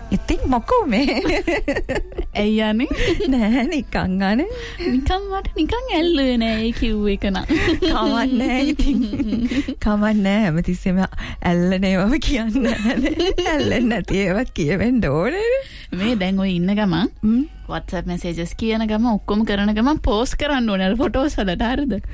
ඉතින් මොකෝ මේ ඇයි යන්නේ නෑ නිකන් අනේ නිකන් මට නිකන් ඇල්ලුවේ නෑ ඒ කිව්ව එක නම් කවන්නේ ඉතින් කවන්නේ හැමතිස්සෙම ඇල්ලනේවම කියන්නේ ඇල්ලන්නේ නැති ඒවා කියවෙන්න ඕනේ මේ දැන් ඔය ඉන්න ගමන් WhatsApp messages කියන ගමන් ඔක්කොම කරන ගමන් post කරන්න ඕනේ අර photos වලට හරිද